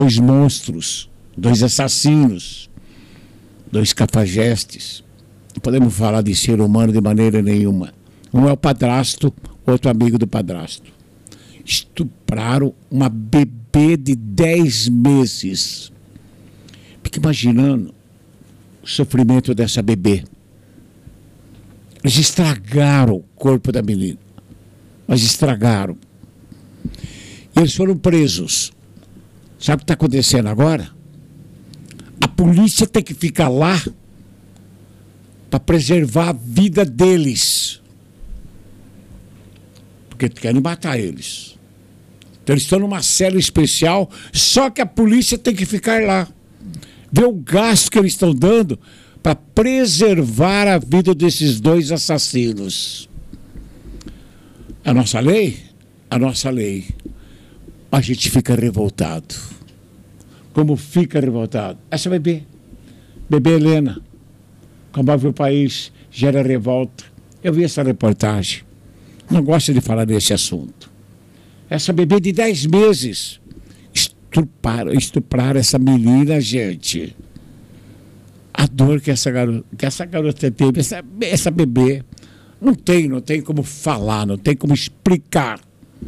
dois monstros, dois assassinos, dois cafajestes. Não podemos falar de ser humano de maneira nenhuma. Um é o padrasto, outro amigo do padrasto. Estupraram uma bebê de 10 meses. Fique imaginando o sofrimento dessa bebê. Eles estragaram o corpo da menina. Mas estragaram. E eles foram presos. Sabe o que está acontecendo agora? A polícia tem que ficar lá para preservar a vida deles. Porque querem matar eles. Então eles estão numa cela especial, só que a polícia tem que ficar lá. Ver o gasto que eles estão dando para preservar a vida desses dois assassinos. A nossa lei, a gente fica revoltado. Como fica revoltado? Essa bebê Helena, comove o país, gera revolta. Eu vi essa reportagem. Não gosto de falar desse assunto. Essa bebê de 10 meses estupraram essa menina, gente. A dor que essa garota teve, essa bebê, não tem como falar, não tem como explicar.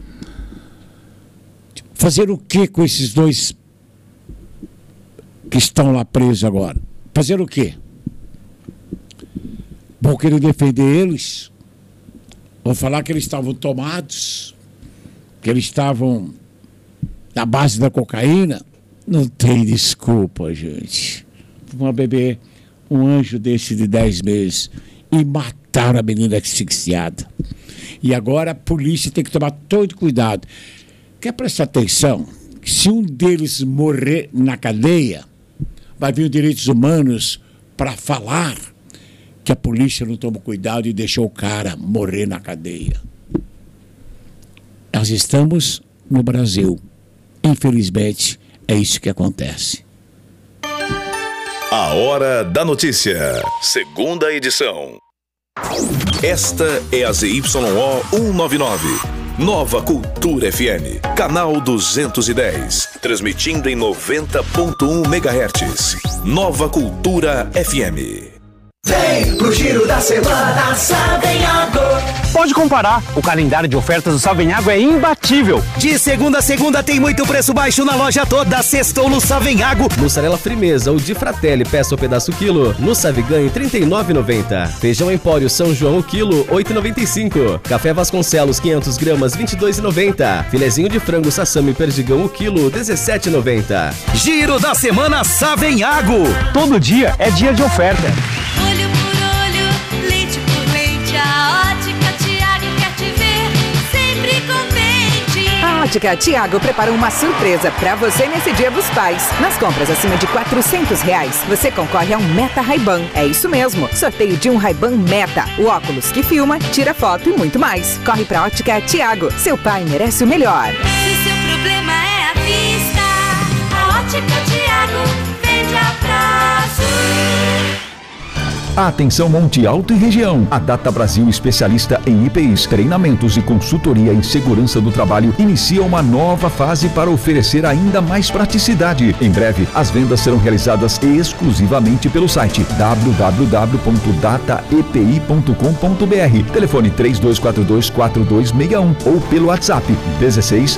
Fazer o que com esses dois que estão lá presos agora? Fazer o quê? Vão querer defender eles? Vão falar que eles estavam tomados? Que eles estavam na base da cocaína? Não tem desculpa, gente. Uma bebê, um anjo desse de 10 meses, e mataram a menina asfixiada. E agora a polícia tem que tomar todo cuidado. Quer prestar atenção? Se um deles morrer na cadeia, vai vir os direitos humanos para falar que a polícia não tomou cuidado e deixou o cara morrer na cadeia. Nós estamos no Brasil. Infelizmente, é isso que acontece. A Hora da Notícia, segunda edição. Esta é a ZYO 199, Nova Cultura FM, canal 210, transmitindo em 90.1 MHz. Nova Cultura FM. Vem pro Giro da Semana Savenhago. Pode comparar, o calendário de ofertas do Savenhago é imbatível. De segunda a segunda tem muito preço baixo na loja toda. Sextou no Savenhago. Mussarela Frimeza ou de Fratelli, peça o pedaço quilo, no Saviganho R$ 39,90. Feijão Empório São João o quilo, R$ 8,95. Café Vasconcelos 500 gramas, R$ 22,90. Filezinho de frango Sassami Perdigão o quilo, R$ 17,90. Giro da Semana Savenhago. Todo dia é dia de oferta. Olho por olho, leite por leite, a Ótica Tiago quer te ver sempre contente. A Ótica Tiago preparou uma surpresa pra você nesse Dia dos Pais. Nas compras acima de R$400, você concorre a um Meta Ray-Ban. É isso mesmo, sorteio de um Ray-Ban Meta, o óculos que filma, tira foto e muito mais. Corre pra Ótica Tiago, seu pai merece o melhor. Se seu problema é a vista, a Ótica Tiago vende a prazo. Atenção Monte Alto e região. A Data Brasil, especialista em IPIs, treinamentos e consultoria em segurança do trabalho, inicia uma nova fase para oferecer ainda mais praticidade. Em breve, as vendas serão realizadas exclusivamente pelo site www.dataepi.com.br, telefone 3242-4261 ou pelo WhatsApp 16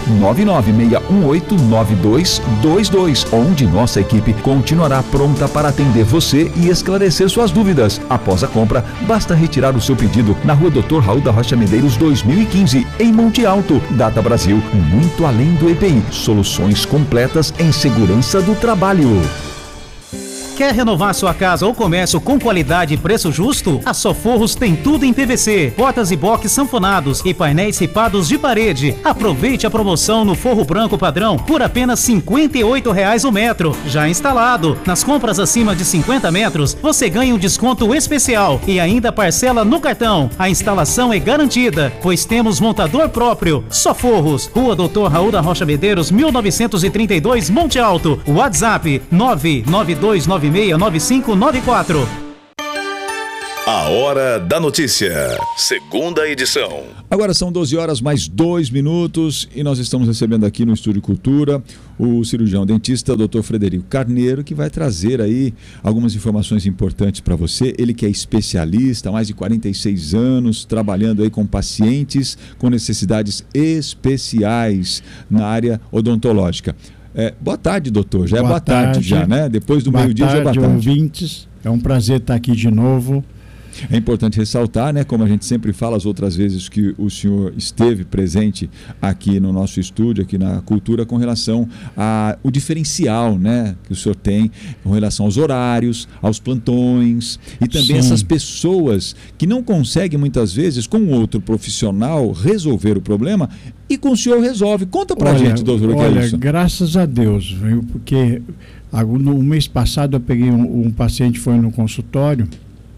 996189222, onde nossa equipe continuará pronta para atender você e esclarecer suas dúvidas. Após a compra, basta retirar o seu pedido na Rua Dr. Raul da Rocha Medeiros 2015, em Monte Alto. Data Brasil, muito além do EPI. Soluções completas em segurança do trabalho. Quer renovar sua casa ou comércio com qualidade e preço justo? A Soforros tem tudo em PVC, portas e box sanfonados e painéis ripados de parede. Aproveite a promoção no forro branco padrão por apenas R$ 58,00 o metro, já instalado. Nas compras acima de 50 metros, você ganha um desconto especial e ainda parcela no cartão. A instalação é garantida, pois temos montador próprio. Soforros, Rua Dr. Raul da Rocha Medeiros, 1932, Monte Alto. WhatsApp 992969594. A Hora da Notícia, segunda edição. Agora são 12 horas mais 2 minutos e nós estamos recebendo aqui no Estúdio Cultura o cirurgião dentista Dr. Frederico Carneiro, que vai trazer aí algumas informações importantes para você. Ele que é especialista há mais de 46 anos, trabalhando aí com pacientes com necessidades especiais na área odontológica. Boa tarde, doutor. Já é boa tarde já, né? Depois do meio-dia já é boa tarde. Ouvintes. É um prazer estar aqui de novo. É importante ressaltar, né, como a gente sempre fala as outras vezes que o senhor esteve presente aqui no nosso estúdio, aqui na Cultura, com relação ao diferencial, né, que o senhor tem com relação aos horários, aos plantões e também essas pessoas que não conseguem muitas vezes com outro profissional resolver o problema e com o senhor resolve. Conta pra gente, doutor, o que é isso? Graças a Deus, viu? Porque no mês passado eu peguei um paciente, foi no consultório,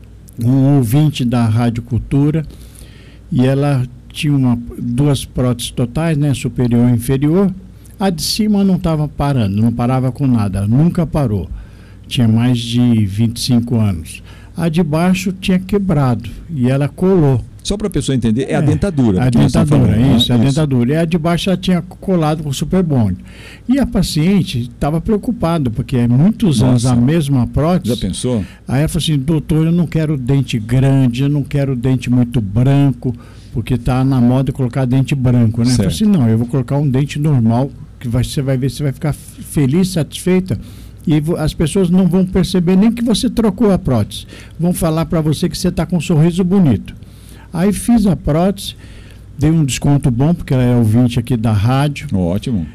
um ouvinte da Rádio Cultura, e ela tinha duas próteses totais, né, superior e inferior. A de cima não estava parando, não parava com nada, nunca parou. Tinha mais de 25 anos. A de baixo tinha quebrado e ela colou. Só para a pessoa entender, é a dentadura. A dentadura, isso, a dentadura. E a de baixo ela tinha colado com o super bond. E a paciente estava preocupada, porque é muitos anos a mesma prótese. Já pensou? Aí ela falou assim, doutor, eu não quero dente grande, eu não quero dente muito branco, porque está na moda colocar dente branco, né? Eu falei assim, não, eu vou colocar um dente normal, que você vai ver, você vai ficar feliz, satisfeita. E as pessoas não vão perceber nem que você trocou a prótese. Vão falar para você que você está com um sorriso bonito. Aí fiz a prótese, dei um desconto bom, porque ela é ouvinte aqui da rádio. Ótimo.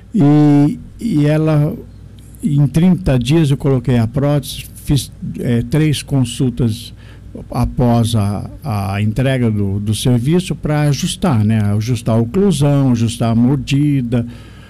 E ela, em 30 dias eu coloquei a prótese, fiz 3 consultas após a entrega do serviço para ajustar, né? Ajustar a oclusão, ajustar a mordida,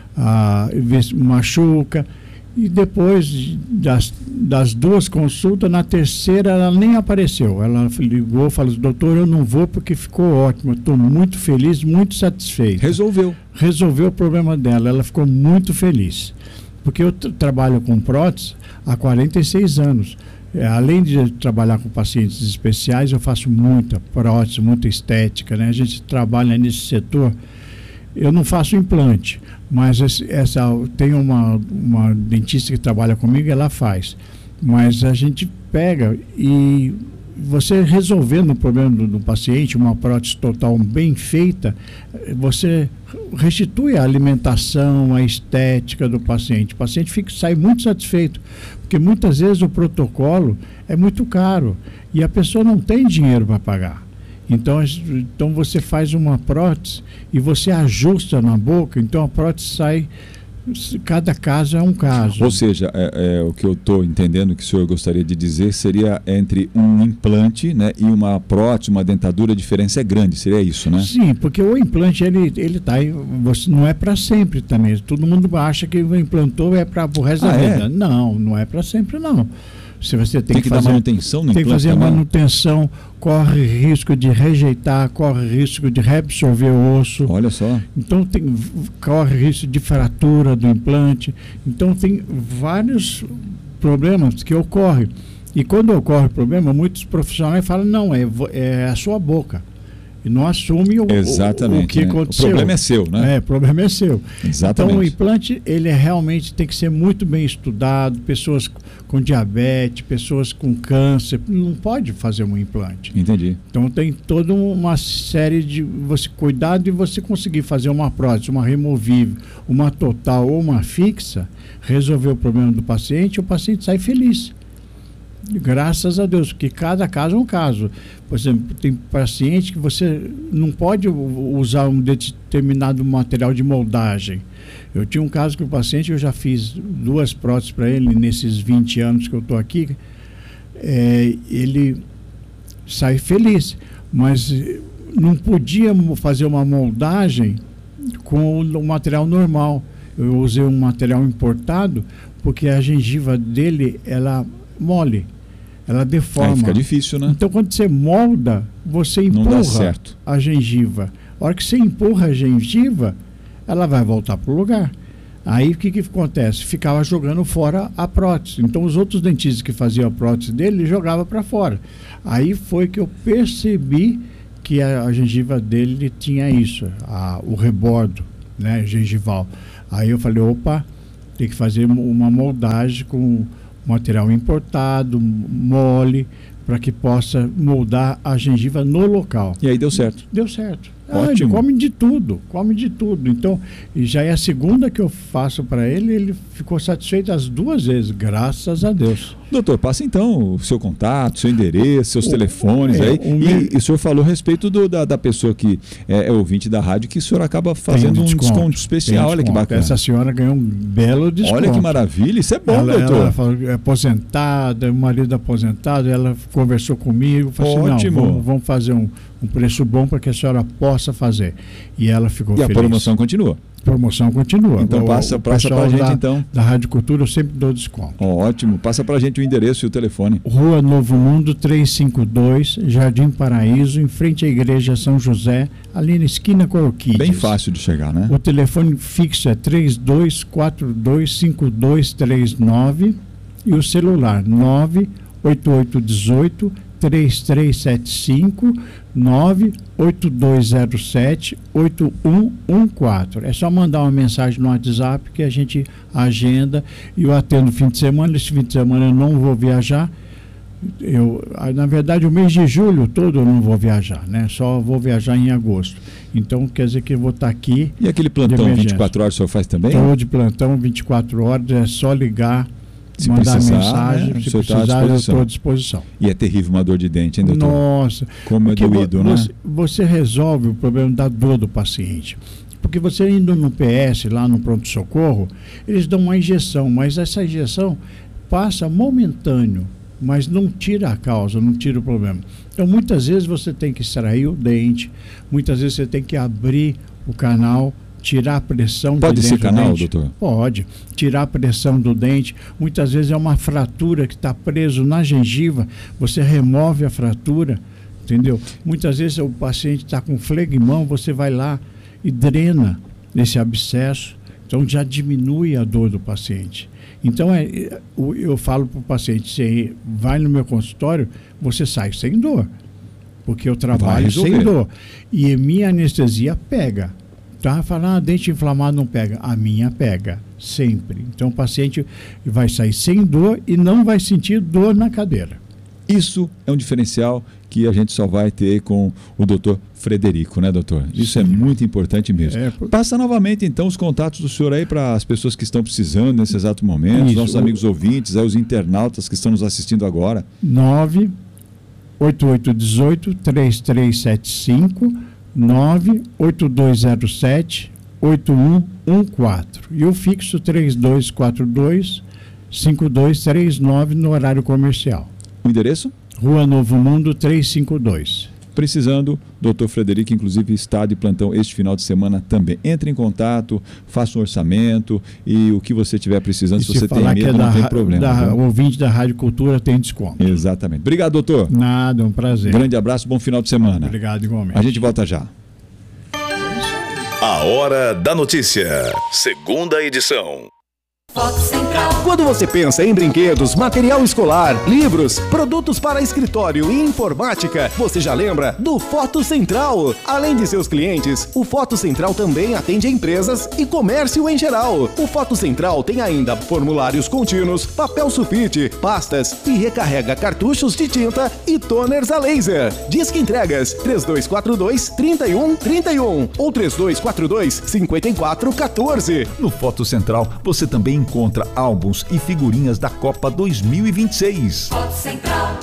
ver se machuca. E depois das 2 consultas, na terceira ela nem apareceu. Ela ligou e falou, doutor, eu não vou porque ficou ótimo. Estou muito feliz, muito satisfeito. Resolveu o problema dela. Ela ficou muito feliz. Porque eu trabalho com prótese há 46 anos. Além de trabalhar com pacientes especiais, eu faço muita prótese, muita estética, né? A gente trabalha nesse setor. Eu não faço implante, mas tem uma dentista que trabalha comigo, ela faz. Mas a gente pega e você resolvendo o problema do paciente, uma prótese total bem feita, você restitui a alimentação, a estética do paciente. O paciente sai muito satisfeito, porque muitas vezes o protocolo é muito caro e a pessoa não tem dinheiro para pagar. Então você faz uma prótese e você ajusta na boca, então a prótese sai, cada caso é um caso. Ou seja, o que eu estou entendendo que o senhor gostaria de dizer seria entre um implante, né, e uma prótese, uma dentadura, a diferença é grande, seria isso, né? Sim, porque o implante ele tá aí, não é para sempre também. Todo mundo acha que o implantou é para o resto da vida. Não é para sempre não. Se você tem que dar manutenção no implante, tem que fazer manutenção, corre risco de rejeitar, corre risco de reabsorver o osso. Olha só. Então corre risco de fratura do implante. Então tem vários problemas que ocorrem. E quando ocorre problema, muitos profissionais falam, não, é a sua boca. E não assume o que aconteceu. O problema é seu, né? O problema é seu. Exatamente. Então o implante, ele realmente tem que ser muito bem estudado. Pessoas com diabetes, pessoas com câncer, não pode fazer um implante. Entendi. Então tem toda uma série de você cuidar de você conseguir fazer uma prótese, uma removível, uma total ou uma fixa, resolver o problema do paciente, o paciente sai feliz. Graças a Deus, porque cada caso é um caso. Por exemplo, tem paciente que você não pode usar um determinado material de moldagem. Eu tinha um caso que o paciente, eu já fiz 2 próteses para ele nesses 20 anos que eu estou aqui. Ele sai feliz, mas não podia fazer uma moldagem com o material normal. Eu usei um material importado porque a gengiva dele, ela mole, ela deforma. Aí fica difícil, né? Então quando você molda, você empurra a gengiva. A hora que você empurra a gengiva, ela vai voltar para o lugar. Aí o que acontece? Ficava jogando fora a prótese. Então os outros dentistas que faziam a prótese dele, ele jogava para fora. Aí foi que eu percebi que a gengiva dele tinha isso, o rebordo, né, gengival. Aí eu falei, opa, tem que fazer uma moldagem com material importado, mole, para que possa moldar a gengiva no local. E aí deu certo? Deu certo. Ótimo. Ele come de tudo. Então, e já é a segunda que eu faço para ele ficou satisfeito as 2 vezes, graças a Deus. Doutor, passa então o seu contato, seu endereço, seus telefones aí. E o senhor falou a respeito da pessoa que é ouvinte da rádio, que o senhor acaba fazendo um desconto especial. Olha que bacana. Essa senhora ganhou um belo desconto. Olha que maravilha, isso é bom, doutor. Ela falou, é aposentada, o marido aposentado, ela conversou comigo, falou ótimo. Assim, não, vamos fazer um preço bom para que a senhora possa fazer. E ela ficou feliz. E a promoção continua? Promoção continua. Então passa pra gente então. Da Rádio Cultura eu sempre dou desconto. Ótimo, passa pra gente o endereço e o telefone. Rua Novo Mundo 352, Jardim Paraíso, em frente à Igreja São José, ali na esquina com a Orquídeas. Bem fácil de chegar, né? O telefone fixo é 32425239 e o celular 98818 3375 98207 8114. É só mandar uma mensagem no WhatsApp que a gente agenda e eu atendo no fim de semana. Esse fim de semana eu não vou viajar. Na verdade, o mês de julho todo eu não vou viajar, né? Só vou viajar em agosto. Então, quer dizer que eu vou estar aqui. E aquele plantão 24 horas o senhor faz também? Estou de plantão 24 horas, é só ligar. Se mandar precisar, mensagem, né? se precisar, eu estou à disposição. E é terrível uma dor de dente, hein, doutor? Nossa. Como é doído, né? Você resolve o problema da dor do paciente. Porque você indo no PS, lá no pronto-socorro, eles dão uma injeção, mas essa injeção passa momentâneo, mas não tira a causa, não tira o problema. Então, muitas vezes você tem que extrair o dente, muitas vezes você tem que abrir o canal, tirar a pressão Pode de ser dentro canal, do dente. doutor? Pode. Tirar a pressão do dente. Muitas vezes é uma fratura que está preso na gengiva. Você remove a fratura, entendeu? Muitas vezes o paciente está com flegmão, você vai lá e drena esse abscesso. Então já diminui a dor do paciente. Então eu falo para o paciente, você vai no meu consultório, você sai sem dor. Porque eu trabalho sem dor. E a minha anestesia pega. Tá? Falar, dente inflamado não pega. A minha pega, sempre. Então o paciente vai sair sem dor e não vai sentir dor na cadeira. Isso é um diferencial que a gente só vai ter com o doutor Frederico, né, doutor? Isso é muito importante mesmo. Passa novamente, então, os contatos do senhor aí para as pessoas que estão precisando nesse exato momento, os nossos amigos ouvintes, os internautas que estão nos assistindo agora. 98818 3375 98207 8114 e o fixo 3242 5239 no horário comercial. O endereço? Rua Novo Mundo 352. Precisando, doutor Frederico, inclusive, está de plantão este final de semana também. Entre em contato, faça um orçamento e o que você estiver precisando, se você tem medo, não tem problema. O ouvinte da Rádio Cultura tem desconto. Exatamente. Obrigado, doutor. Nada, um prazer. Grande abraço, bom final de semana. Obrigado, igualmente. A gente volta já. A Hora da Notícia, segunda edição. Foto Central. Quando você pensa em brinquedos, material escolar, livros, produtos para escritório e informática, você já lembra do Foto Central. Além de seus clientes, o Foto Central também atende empresas e comércio em geral. O Foto Central tem ainda formulários contínuos, papel sulfite, pastas e recarrega cartuchos de tinta e toners a laser. Disque entregas 3242-3131 ou 3242-5414. No Foto Central, você também encontra álbuns e figurinhas da Copa 2026. Foto Central.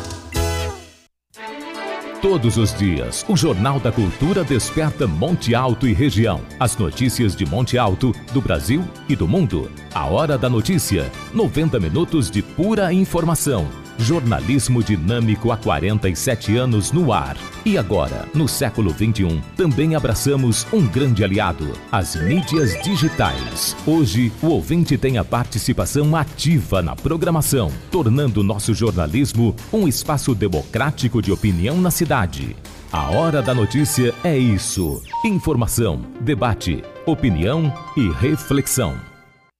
Todos os dias, o Jornal da Cultura desperta Monte Alto e região. As notícias de Monte Alto, do Brasil e do mundo. A Hora da Notícia. 90 minutos de pura informação. Jornalismo dinâmico há 47 anos no ar. E agora, no século XXI, também abraçamos um grande aliado, as mídias digitais. Hoje, o ouvinte tem a participação ativa na programação, tornando nosso jornalismo um espaço democrático de opinião na cidade. A Hora da Notícia é isso. Informação, debate, opinião e reflexão.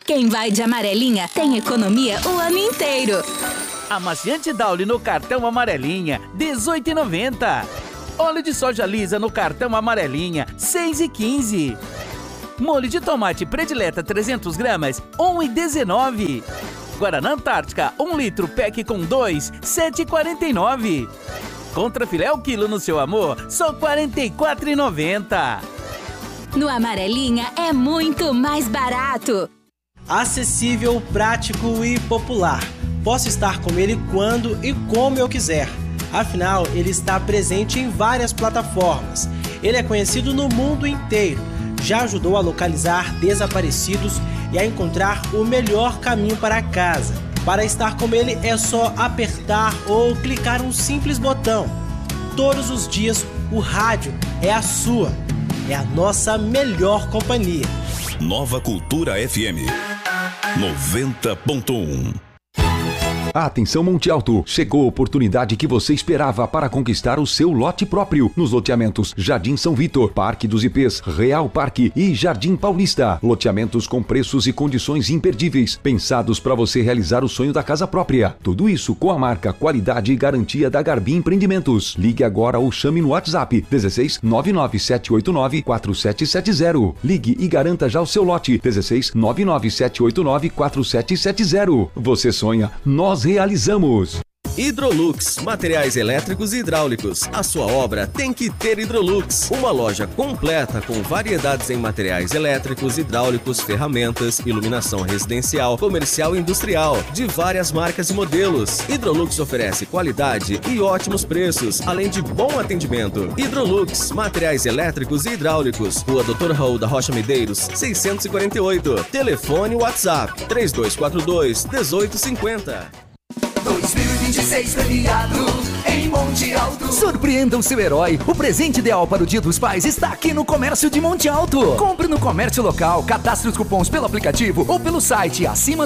Quem vai de amarelinha tem economia o ano inteiro. Amaciante Dauli no cartão Amarelinha, R$18,90. Óleo de soja lisa no cartão Amarelinha, R$6,15. Molho de tomate predileta 300 gramas, R$1,19. Guaraná Antártica, 1 litro, pack com 2, R$7,49. Contrafilé ao quilo no seu amor, só R$44,90. No Amarelinha é muito mais barato. Acessível, prático e popular. Posso estar com ele quando e como eu quiser. Afinal, ele está presente em várias plataformas. Ele é conhecido no mundo inteiro. Já ajudou a localizar desaparecidos e a encontrar o melhor caminho para casa. Para estar com ele é só apertar ou clicar um simples botão. Todos os dias o rádio é a sua, é a nossa melhor companhia. Nova Cultura FM 90.1. Atenção Monte Alto, chegou a oportunidade que você esperava para conquistar o seu lote próprio nos loteamentos Jardim São Vitor, Parque dos IPs, Real Parque e Jardim Paulista. Loteamentos com preços e condições imperdíveis, pensados para você realizar o sonho da casa própria. Tudo isso com a marca, qualidade e garantia da Garbi Empreendimentos. Ligue agora ou chame no WhatsApp 16 99789 4770. Ligue e garanta já o seu lote 16 99789 4770. Você sonha, nós realizamos. Hidrolux, materiais elétricos e hidráulicos. A sua obra tem que ter Hidrolux. Uma loja completa com variedades em materiais elétricos, hidráulicos, ferramentas, iluminação residencial, comercial e industrial, de várias marcas e modelos. Hidrolux oferece qualidade e ótimos preços, além de bom atendimento. Hidrolux, materiais elétricos e hidráulicos. Rua Dr. Raul da Rocha Medeiros, 648. Telefone WhatsApp 3242-1850. 2026 premiado em Monte Alto. Surpreenda o seu herói. O presente ideal para o Dia dos Pais está aqui no Comércio de Monte Alto. Compre no comércio local, cadastre os cupons pelo aplicativo ou pelo site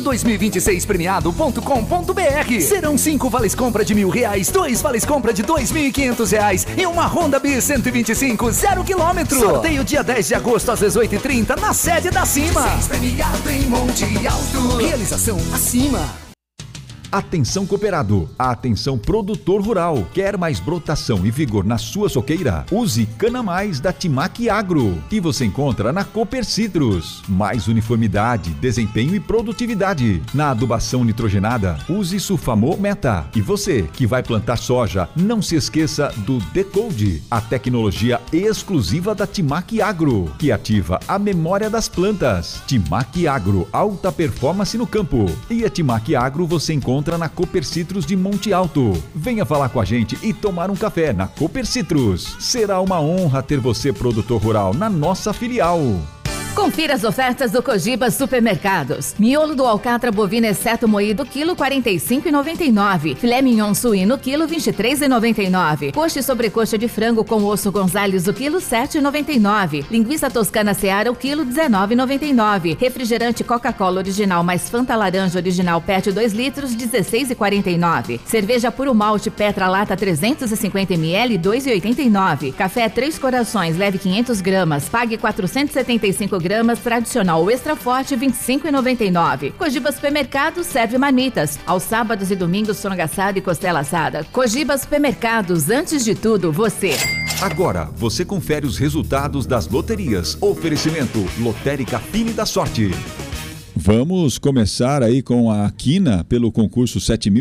acima2026premiado.com.br. Serão 5 vales compra de R$1.000, 2 vales compra de R$2.500 e uma Honda Bis 125 0 km. Sorteio dia 10 de agosto às 18h30 na sede da Acima. Premiado em Monte Alto. Realização Acima. Atenção cooperado, atenção produtor rural. Quer mais brotação e vigor na sua soqueira? Use Cana Mais da Timac Agro, que você encontra na Cooper Citrus. Mais uniformidade, desempenho e produtividade. Na adubação nitrogenada, use Sulfamo Meta. E você que vai plantar soja, não se esqueça do Decode, a tecnologia exclusiva da Timac Agro, que ativa a memória das plantas. Timac Agro, alta performance no campo. E a Timac Agro você encontra na Cooper Citrus de Monte Alto. Venha falar com a gente e tomar um café na Cooper Citrus. Será uma honra ter você, produtor rural, na nossa filial. Confira as ofertas do Cogiba Supermercados. Miolo do alcatra bovino exceto moído, quilo R$ 45,99. Filé mignon suíno, quilo R$ 23,99. Coxa e sobrecoxa de frango com osso Gonzales, o quilo R$ 7,99. Linguiça toscana Seara, o quilo R$ 19,99. Refrigerante Coca-Cola original mais Fanta laranja original PET 2 litros, R$ 16,49. Cerveja puro malte Petra lata 350 ml, R$ 2,89. Café Três Corações, leve 500 gramas, pague 475 gramas, tradicional ou extra forte, R$ 25,99. Cogiba Supermercados serve marmitas. Aos sábados e domingos, frango assado e costela assada. Cogiba Supermercados, antes de tudo, você. Agora, você confere os resultados das loterias. Oferecimento Lotérica Fine da Sorte. Vamos começar aí com a quina pelo concurso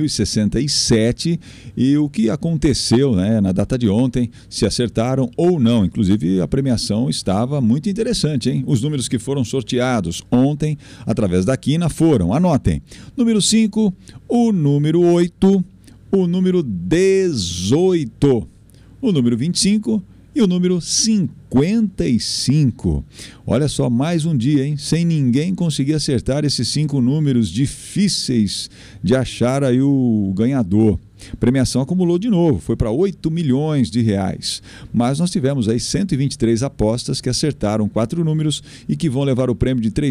7067 e o que aconteceu, né, na data de ontem, se acertaram ou não. Inclusive a premiação estava muito interessante, hein? Os números que foram sorteados ontem através da quina foram, anotem, número 5, o número 8, o número 18, o número 25 e o número 55. Olha só, mais um dia, hein? Sem ninguém conseguir acertar esses 5 números difíceis de achar aí o ganhador. Premiação acumulou de novo, foi para R$ 8 milhões. Mas nós tivemos aí 123 apostas que acertaram 4 números e que vão levar o prêmio de R$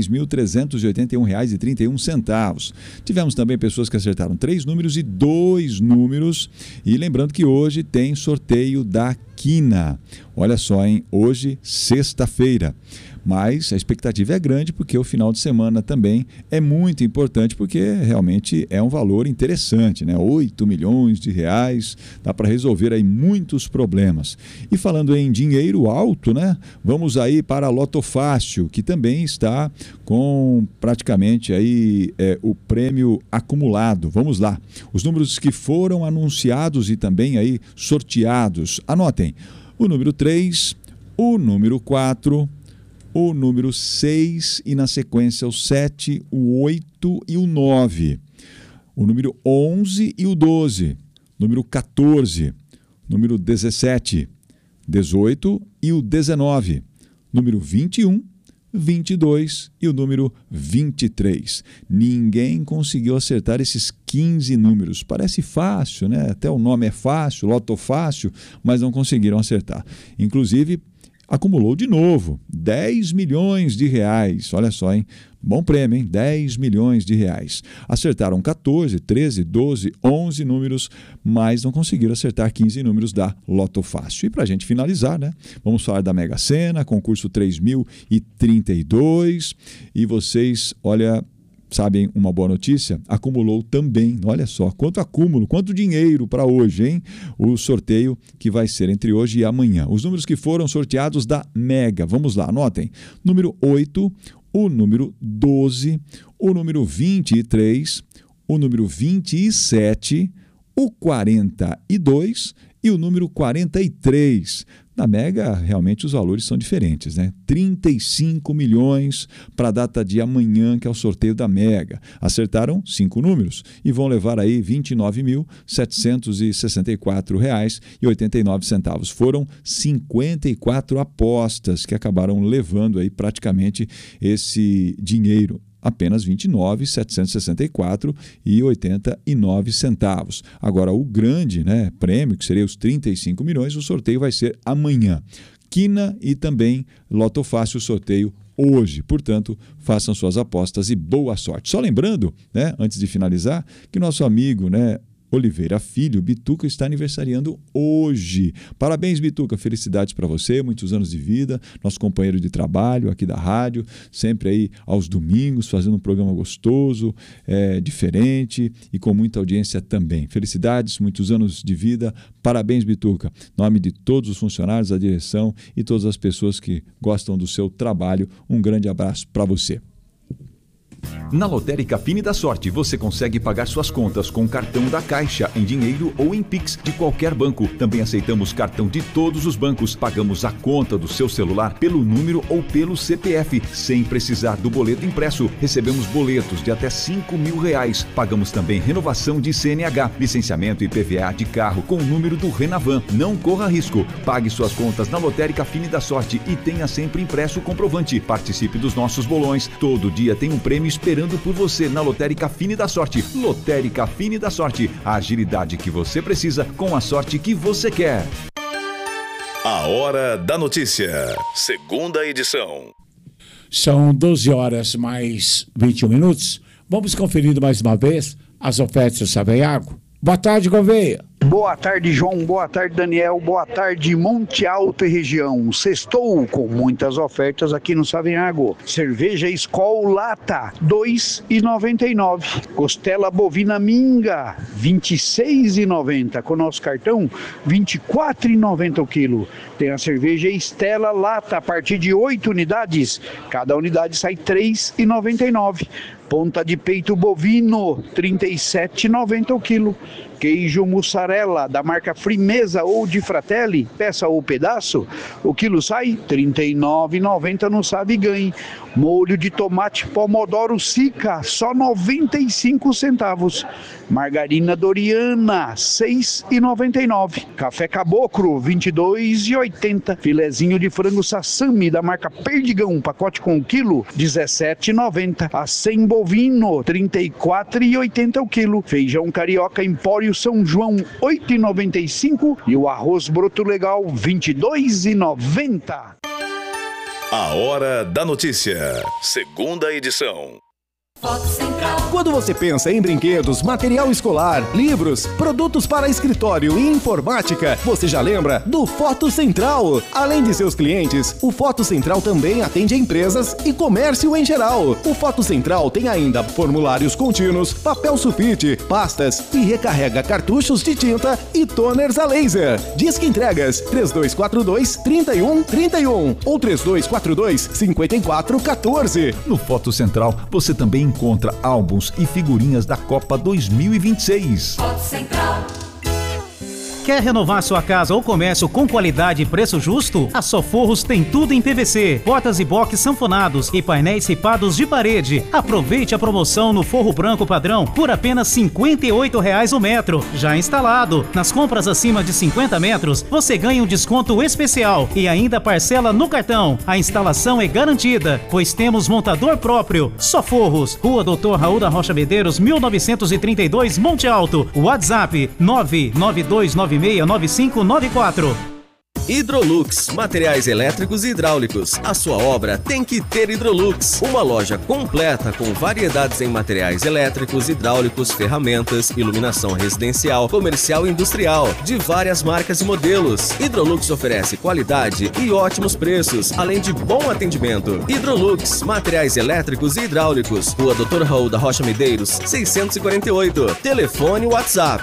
3.381,31. Tivemos também pessoas que acertaram 3 números e 2 números. E lembrando que hoje tem sorteio da quina. Olha só, hein? Hoje, sexta-feira. Mas a expectativa é grande porque o final de semana também é muito importante, porque realmente é um valor interessante, né? 8 milhões de reais, dá para resolver aí muitos problemas. E falando em dinheiro alto, né? Vamos aí para a Loto Fácil, que também está com praticamente aí o prêmio acumulado. Vamos lá. Os números que foram anunciados e também aí sorteados. Anotem. O número 3, o número 4, o número 6 e na sequência o 7, o 8 e o 9. O número 11 e o 12. Número 14, número 17, 18 e o 19. Número 21, 22 e o número 23. Ninguém conseguiu acertar esses 15 números. Parece fácil, né? Até o nome é fácil, Loto Fácil, mas não conseguiram acertar. Inclusive, acumulou de novo 10 milhões de reais. Olha só, hein? Bom prêmio, hein? 10 milhões de reais. Acertaram 14, 13, 12, 11 números, mas não conseguiram acertar 15 números da Loto Fácil. E para a gente finalizar, né? Vamos falar da Mega Sena, concurso 3032. E vocês, olha, sabem uma boa notícia? Acumulou também, olha só, quanto acúmulo, quanto dinheiro para hoje, hein? O sorteio que vai ser entre hoje e amanhã. Os números que foram sorteados da Mega, vamos lá, anotem. Número 8, o número 12, o número 23, o número 27, o 42 e o número 43. Na Mega, realmente os valores são diferentes, né? 35 milhões para a data de amanhã, que é o sorteio da Mega. Acertaram 5 números e vão levar aí R$ 29.764,89. Foram 54 apostas que acabaram levando aí praticamente esse dinheiro. Apenas R$ 29.764,89. Agora, o grande, né, prêmio, que seria os 35 milhões, o sorteio vai ser amanhã. Quina e também Loto Fácil, o sorteio hoje. Portanto, façam suas apostas e boa sorte. Só lembrando, né, antes de finalizar, que nosso amigo, né, Oliveira Filho, Bituca, está aniversariando hoje. Parabéns, Bituca, felicidades para você, muitos anos de vida, nosso companheiro de trabalho aqui da rádio, sempre aí aos domingos, fazendo um programa gostoso, diferente e com muita audiência também. Felicidades, muitos anos de vida, parabéns, Bituca. Em nome de todos os funcionários, da direção e todas as pessoas que gostam do seu trabalho, um grande abraço para você. Na Lotérica Fine da Sorte, você consegue pagar suas contas com cartão da Caixa, em dinheiro ou em Pix de qualquer banco. Também aceitamos cartão de todos os bancos. Pagamos a conta do seu celular pelo número ou pelo CPF, sem precisar do boleto impresso. Recebemos boletos de até R$5 mil. Pagamos também renovação de CNH, licenciamento e PVA de carro com o número do Renavan. Não corra risco. Pague suas contas na Lotérica Fine da Sorte e tenha sempre impresso o comprovante. Participe dos nossos bolões. Todo dia tem um prêmio esperando por você na Lotérica Fine da Sorte. Lotérica Fine da Sorte. A agilidade que você precisa com a sorte que você quer. A Hora da Notícia. Segunda edição. São 12 horas mais 21 minutos. Vamos conferir mais uma vez as ofertas do Savenhago. Boa tarde, Gouveia. Boa tarde, João. Boa tarde, Daniel. Boa tarde, Monte Alto e região. Sextou com muitas ofertas aqui no Savenhago. Cerveja Skol Lata, R$ 2,99. Costela bovina Minga, R$ 26,90. Com nosso cartão, R$ 24,90 o quilo. Tem a cerveja Estela Lata, a partir de 8 unidades. Cada unidade sai R$ 3,99. Ponta de peito bovino, R$ 37,90 o quilo. Queijo mussarela da marca Frimeza ou de Fratelli, peça ou pedaço, o quilo sai R$ 39,90 no Sabe e Ganhe. Molho de tomate Pomodoro Sica, só 95 centavos. Margarina Doriana, R$ 6,99. Café Caboclo, R$ 22,80. Filezinho de frango Sassami da marca Perdigão, pacote com quilo, R$ 17,90. Acém bovino, R$ 34,80 o quilo. Feijão carioca Empório São João, R$ 8,95. E o arroz broto legal, R$ 22,90. A Hora da Notícia. Segunda edição. Foto Central. Quando você pensa em brinquedos, material escolar, livros, produtos para escritório e informática, você já lembra do Foto Central. Além de seus clientes, o Foto Central também atende empresas e comércio em geral. O Foto Central tem ainda formulários contínuos, papel sulfite, pastas e recarrega cartuchos de tinta e toners a laser. Disque entregas 3242-3131 ou 3242-5414. No Foto Central, você também encontra álbuns e figurinhas da Copa 2026. Foto Central. Quer renovar sua casa ou comércio com qualidade e preço justo? A Soforros tem tudo em PVC, portas e box sanfonados e painéis ripados de parede. Aproveite a promoção no forro branco padrão por apenas R$ 58,00 o metro. Já instalado. Nas compras acima de 50 metros, você ganha um desconto especial e ainda parcela no cartão. A instalação é garantida, pois temos montador próprio. Soforros, Rua Dr. Raul da Rocha Medeiros, 1932, Monte Alto. WhatsApp 992969594. Hidrolux, materiais elétricos e hidráulicos. A sua obra tem que ter Hidrolux. Uma loja completa com variedades em materiais elétricos, hidráulicos, ferramentas, iluminação residencial, comercial e industrial, de várias marcas e modelos. Hidrolux oferece qualidade e ótimos preços, além de bom atendimento. Hidrolux, materiais elétricos e hidráulicos. Rua Dr. Raul da Rocha Medeiros, 648. Telefone WhatsApp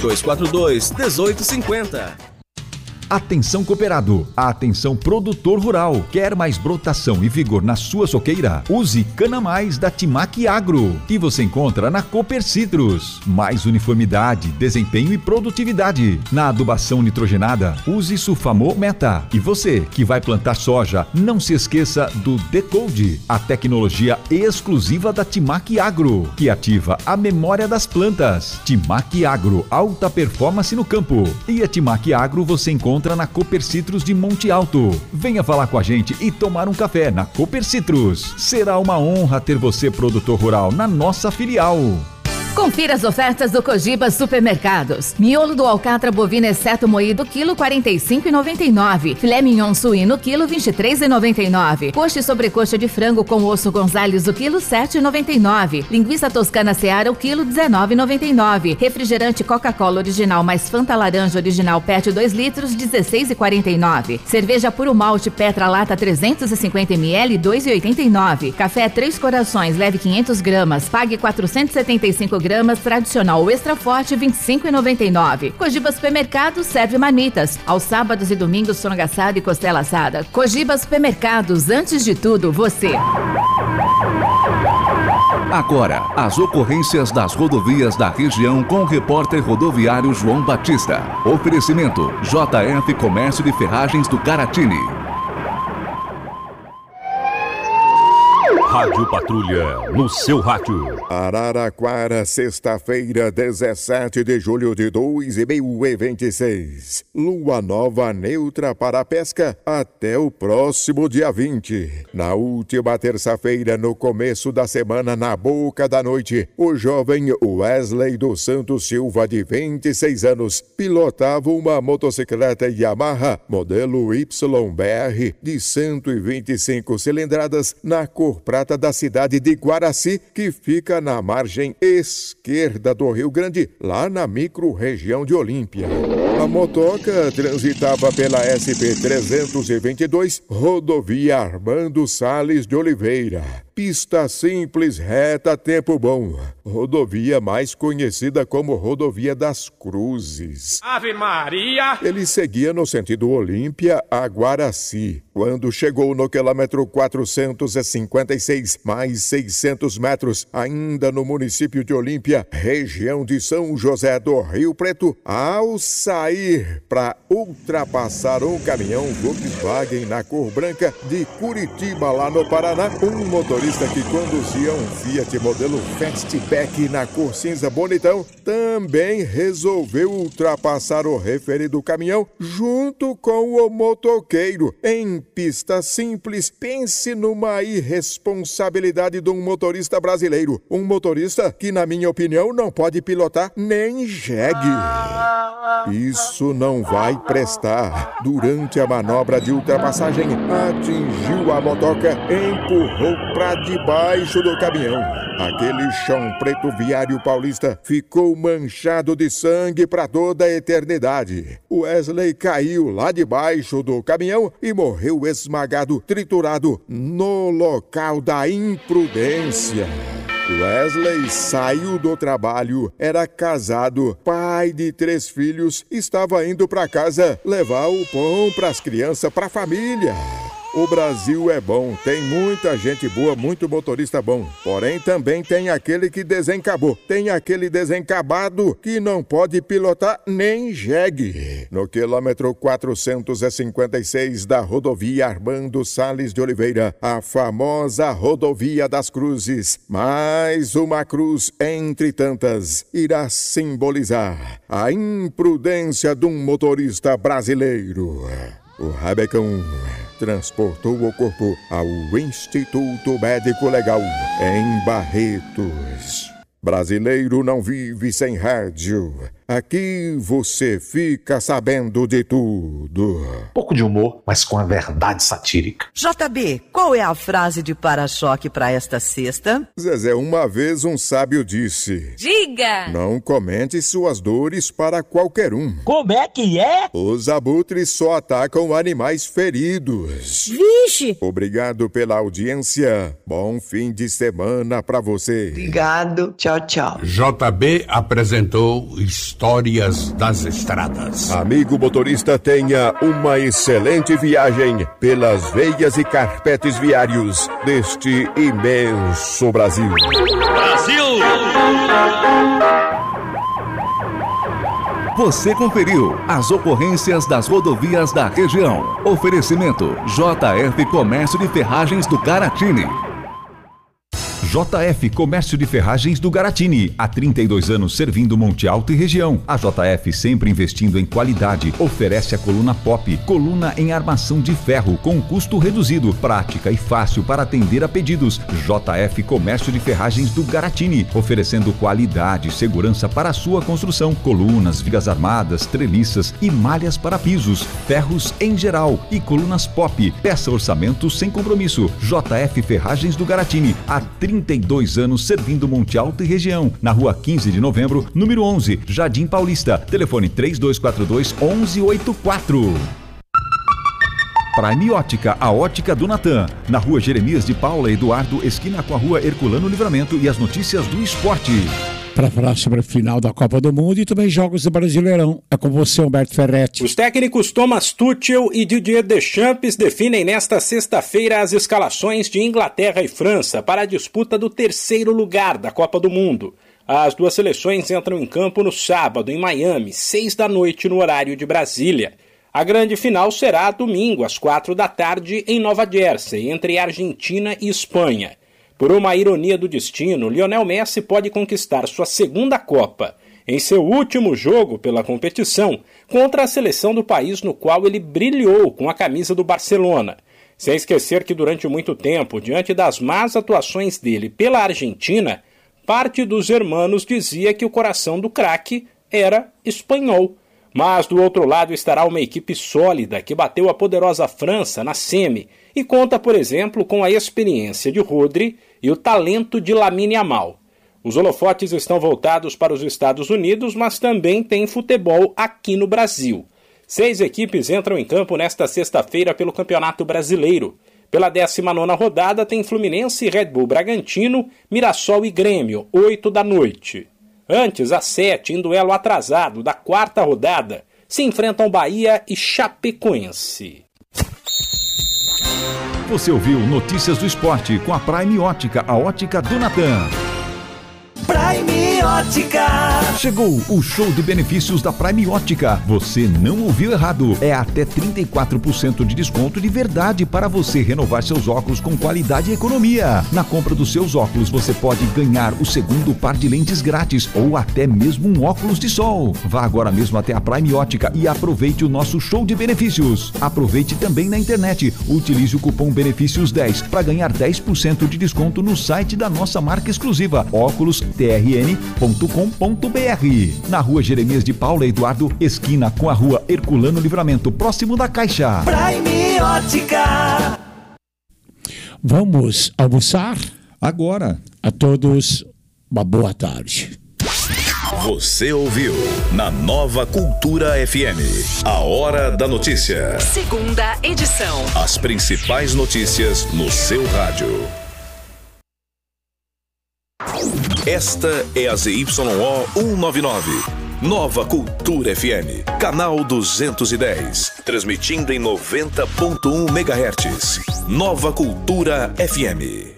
3242-1850. Atenção cooperado, atenção produtor rural. Quer mais brotação e vigor na sua soqueira? Use Cana Mais da Timac Agro, que você encontra na Cooper Citrus. Mais uniformidade, desempenho e produtividade. Na adubação nitrogenada, use Sulfamo Meta. E você que vai plantar soja, não se esqueça do Decode, a tecnologia exclusiva da Timac Agro, que ativa a memória das plantas. Timac Agro, alta performance no campo. E a Timac Agro você encontra na Cooper Citrus de Monte Alto. Venha falar com a gente e tomar um café na Cooper Citrus. Será uma honra ter você, produtor rural, na nossa filial. Confira as ofertas do Cogiba Supermercados. Miolo do alcatra bovino exceto moído, quilo 45,99. Filé mignon suíno, quilo 23,99. Coxa e sobrecoxa de frango com osso Gonzales, o quilo 7,99. Linguiça toscana Seara, o quilo 19,99. Refrigerante Coca-Cola original mais Fanta laranja original PET 2 litros, 16,49. Cerveja Puro Malte Petra lata 350 ml, 2,89. Café Três Corações, leve 500 gramas, pague 475 gramas, tradicional extra forte, 25,99. Cogiba Supermercados serve marmitas. Aos sábados e domingos, frango assado e costela assada. Cogiba Supermercados, antes de tudo, você. Agora, as ocorrências das rodovias da região com o repórter rodoviário João Batista. Oferecimento: JF Comércio de Ferragens do Caratini. Rádio Patrulha, no seu rádio. Araraquara, sexta-feira, 17 de julho de 2026. Lua nova neutra para a pesca até o próximo dia 20. Na última terça-feira, no começo da semana, na boca da noite, o jovem Wesley dos Santos Silva, de 26 anos, pilotava uma motocicleta Yamaha modelo YBR de 125 cilindradas na cor prata da cidade de Guaraci, que fica na margem esquerda do Rio Grande, lá na micro-região de Olímpia. A motoca transitava pela SP-322, rodovia Armando Salles de Oliveira. Pista simples, reta, tempo bom. Rodovia mais conhecida como Rodovia das Cruzes. Ave Maria! Ele seguia no sentido Olímpia a Guaraci. Quando chegou no quilômetro 456, mais 600 metros, ainda no município de Olímpia, região de São José do Rio Preto, ao sair para ultrapassar um caminhão Volkswagen na cor branca de Curitiba, lá no Paraná, um motorista que conduzia um Fiat modelo Fastback na cor cinza bonitão também resolveu ultrapassar o referido caminhão junto com o motoqueiro. Em pista simples, pense numa irresponsabilidade de um motorista brasileiro. Um motorista que, na minha opinião, não pode pilotar nem jegue. isso não vai prestar. Durante a manobra de ultrapassagem, atingiu a motoca, empurrou para debaixo do caminhão. Aquele chão preto viário paulista ficou manchado de sangue para toda a eternidade. Wesley caiu lá debaixo do caminhão e morreu esmagado, triturado no local da imprudência. Wesley saiu do trabalho, era casado, pai de 3 filhos, estava indo para casa levar o pão para as crianças, para a família. O Brasil é bom, tem muita gente boa, muito motorista bom. Porém, também tem aquele que desencabou. Tem aquele desencabado que não pode pilotar nem jegue. No quilômetro 456 da rodovia Armando Salles de Oliveira, a famosa rodovia das Cruzes, mais uma cruz entre tantas, irá simbolizar a imprudência de um motorista brasileiro. O Rabecão transportou o corpo ao Instituto Médico Legal em Barretos. Brasileiro não vive sem rádio. Aqui você fica sabendo de tudo. Pouco de humor, mas com a verdade satírica. JB, qual é a frase de para-choque para esta sexta? Zezé, uma vez um sábio disse: Diga! Não comente suas dores para qualquer um. Como é que é? Os abutres só atacam animais feridos. Vixe! Obrigado pela audiência. Bom fim de semana para você. Obrigado. Tchau, tchau. JB apresentou Histórias das Estradas. Amigo motorista, tenha uma excelente viagem pelas veias e carpetes viários deste imenso Brasil. Brasil! Você conferiu as ocorrências das rodovias da região. Oferecimento JF Comércio de Ferragens do Garatini. JF Comércio de Ferragens do Garatini, há 32 anos servindo Monte Alto e região. A JF, sempre investindo em qualidade, oferece a coluna Pop, coluna em armação de ferro com custo reduzido, prática e fácil para atender a pedidos. JF Comércio de Ferragens do Garatini, oferecendo qualidade e segurança para a sua construção, colunas, vigas armadas, treliças e malhas para pisos, ferros em geral e colunas Pop. Peça orçamento sem compromisso. JF Ferragens do Garatini, há 32 anos servindo Monte Alto e região. Na rua 15 de novembro, número 11, Jardim Paulista. Telefone 3242-1184. Prime Ótica, a ótica do Natan. Na rua Jeremias de Paula Eduardo, esquina com a rua Herculano Livramento, e as notícias do esporte. Para falar sobre a final da Copa do Mundo e também jogos do Brasileirão. É com você, Humberto Ferretti. Os técnicos Thomas Tuchel e Didier Deschamps definem nesta sexta-feira as escalações de Inglaterra e França para a disputa do 3º lugar da Copa do Mundo. As duas seleções entram em campo no sábado, em Miami, 6 da noite no horário de Brasília. A grande final será domingo, às 4 da tarde, em Nova Jersey, entre Argentina e Espanha. Por uma ironia do destino, Lionel Messi pode conquistar sua segunda Copa em seu último jogo pela competição contra a seleção do país no qual ele brilhou com a camisa do Barcelona. Sem esquecer que durante muito tempo, diante das más atuações dele pela Argentina, parte dos hermanos dizia que o coração do craque era espanhol. Mas do outro lado estará uma equipe sólida que bateu a poderosa França na semi e conta, por exemplo, com a experiência de Rodri e o talento de Lamine Yamal. Os holofotes estão voltados para os Estados Unidos, mas também tem futebol aqui no Brasil. 6 equipes entram em campo nesta sexta-feira pelo Campeonato Brasileiro. Pela 19ª rodada tem Fluminense, Red Bull Bragantino, Mirassol e Grêmio, 8 da noite. Antes, às 7, em duelo atrasado da 4ª rodada, se enfrentam Bahia e Chapecoense. Você ouviu Notícias do Esporte com a Prime Ótica, a ótica do Natan. Prime Ótica. Chegou o show de benefícios da Prime Ótica. Você não ouviu errado. É até 34% de desconto de verdade para você renovar seus óculos com qualidade e economia. Na compra dos seus óculos, você pode ganhar o segundo par de lentes grátis ou até mesmo um óculos de sol. Vá agora mesmo até a Prime Ótica e aproveite o nosso show de benefícios. Aproveite também na internet. Utilize o cupom BENEFÍCIOS10 para ganhar 10% de desconto no site da nossa marca exclusiva, óculos trn.com.br. na Rua Jeremias de Paula Eduardo, esquina com a Rua Herculano Livramento, próximo da Caixa. Prime Ótica. Vamos almoçar? Agora. A todos, uma boa tarde. Você ouviu na Nova Cultura FM, a Hora da Notícia. Segunda edição. As principais notícias no seu rádio. Esta é a ZYO 199. Nova Cultura FM, canal 210, transmitindo em 90.1 MHz. Nova Cultura FM.